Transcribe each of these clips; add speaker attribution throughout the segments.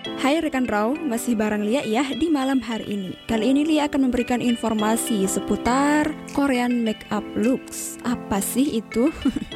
Speaker 1: Hai rekan Raw, masih bareng Lia ya di malam hari ini. Kali ini Lia akan memberikan informasi seputar Korean makeup looks. Apa sih itu?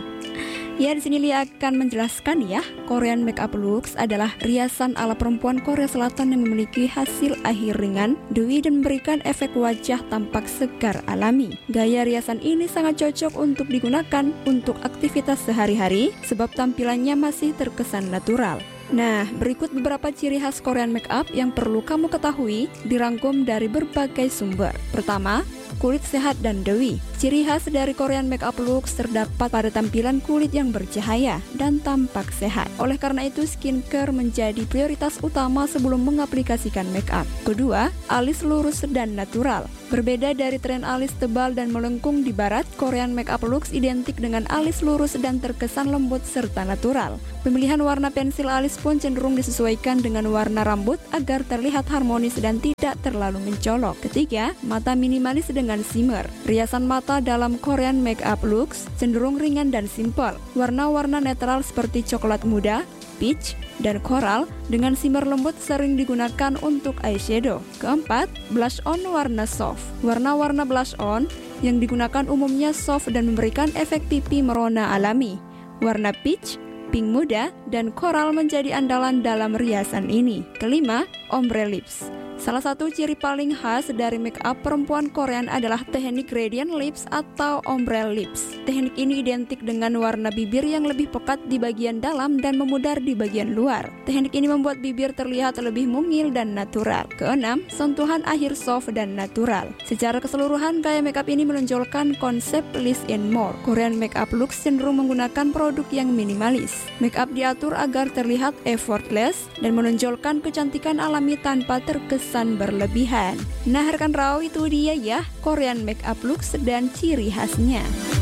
Speaker 1: Ya, di sini Lia akan menjelaskan ya. Korean makeup looks adalah riasan ala perempuan Korea Selatan yang memiliki hasil akhir ringan, dewy dan memberikan efek wajah tampak segar alami. Gaya riasan ini sangat cocok untuk digunakan untuk aktivitas sehari-hari sebab tampilannya masih terkesan natural. Nah, berikut beberapa ciri khas Korean makeup yang perlu kamu ketahui dirangkum dari berbagai sumber. Pertama, kulit sehat dan dewy. Ciri khas dari Korean makeup looks terdapat pada tampilan kulit yang bercahaya dan tampak sehat. Oleh karena itu, skincare menjadi prioritas utama sebelum mengaplikasikan makeup. Kedua, alis lurus dan natural. Berbeda dari tren alis tebal dan melengkung di barat, Korean makeup looks identik dengan alis lurus dan terkesan lembut serta natural. Pemilihan warna pensil alis pun cenderung disesuaikan dengan warna rambut agar terlihat harmonis dan tidak terlalu mencolok. Ketiga, mata minimalis dengan shimmer. Riasan mata dalam Korean makeup looks cenderung ringan dan simpel. Warna-warna netral seperti coklat muda, peach, dan coral dengan shimmer lembut sering digunakan untuk eyeshadow. Keempat, blush on warna soft. Warna-warna blush on yang digunakan umumnya soft dan memberikan efek pipi merona alami. Warna peach, pink muda, dan coral menjadi andalan dalam riasan ini. Kelima, ombre lips. Salah satu ciri paling khas dari makeup perempuan Korean adalah teknik gradient lips atau ombre lips. Teknik ini identik dengan warna bibir yang lebih pekat di bagian dalam dan memudar di bagian luar. Teknik ini membuat bibir terlihat lebih mungil dan natural. Keenam, sentuhan akhir soft dan natural. Secara keseluruhan, gaya makeup ini menonjolkan konsep less and more. Korean makeup looks cenderung menggunakan produk yang minimalis. Makeup diatur agar terlihat effortless dan menonjolkan kecantikan alami tanpa terkesan berlebihan. Nah, rekan Raw, itu dia ya Korean makeup looks dan ciri khasnya.